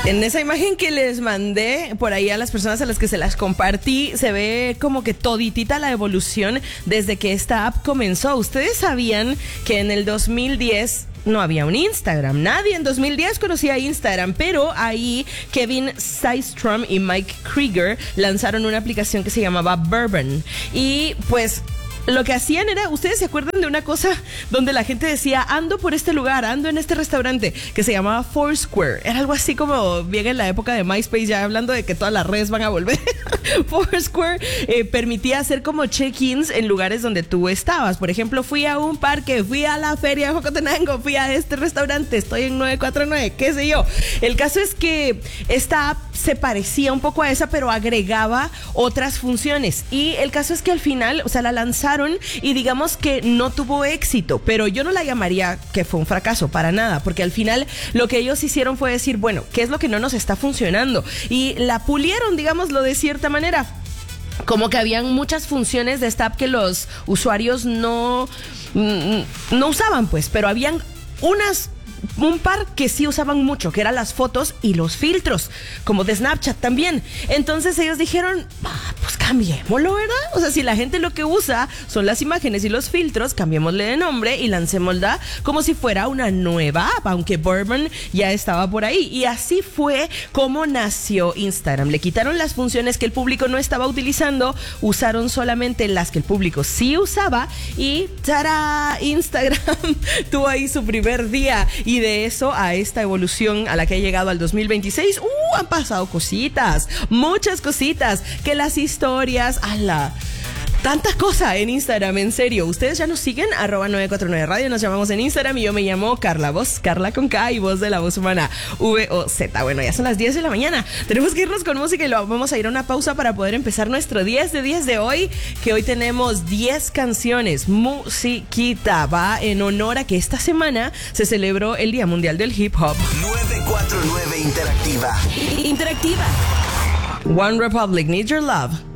En esa imagen que les mandé por ahí a las personas a las que se las compartí, se ve como que toditita la evolución desde que esta app comenzó. Ustedes sabían que en el 2010 no había un Instagram. Nadie en 2010 conocía Instagram, pero ahí Kevin Systrom y Mike Krieger lanzaron una aplicación que se llamaba Bourbon. Y pues lo que hacían era, ¿ustedes se acuerdan de una cosa donde la gente decía, ando por este lugar, ando en este restaurante, que se llamaba Foursquare? Era algo así como bien en la época de MySpace, ya hablando de que todas las redes van a volver. Foursquare permitía hacer como check-ins en lugares donde tú estabas. Por ejemplo, fui a un parque, fui a la feria de Jocotenango, fui a este restaurante, estoy en 949, qué sé yo. El caso es que esta app se parecía un poco a esa, pero agregaba otras funciones. Y el caso es que al final, o sea, la lanzaron y digamos que no tuvo éxito, pero yo no la llamaría que fue un fracaso, para nada, porque al final lo que ellos hicieron fue decir, bueno, ¿qué es lo que no nos está funcionando? Y la pulieron, digámoslo de cierta manera. Como que habían muchas funciones de esta app que los usuarios no usaban, pues, pero habían un par que sí usaban mucho, que eran las fotos y los filtros, como de Snapchat también. Entonces ellos dijeron, pues cambiémoslo, ¿verdad? O sea, si la gente lo que usa son las imágenes y los filtros, cambiémosle de nombre y lancémosla como si fuera una nueva app, aunque Bourbon ya estaba por ahí. Y así fue como nació Instagram. Le quitaron las funciones que el público no estaba utilizando, usaron solamente las que el público sí usaba y ¡tará! Instagram tuvo ahí su primer día. Y de eso a esta evolución a la que ha llegado al 2026, han pasado cositas, muchas cositas, que las historias, tanta cosa en Instagram, en serio. Ustedes ya nos siguen, @949 Radio, nos llamamos en Instagram y yo me llamo Carla Voz, Carla con K y Voz de la Voz Humana, VOZ. Bueno, ya son las 10 de la mañana, tenemos que irnos con música y vamos a ir a una pausa para poder empezar nuestro 10 de 10 de hoy, que hoy tenemos 10 canciones, musiquita, va en honor a que esta semana se celebró el Día Mundial del Hip Hop. 949 Interactiva. Interactiva. One Republic, Need Your Love.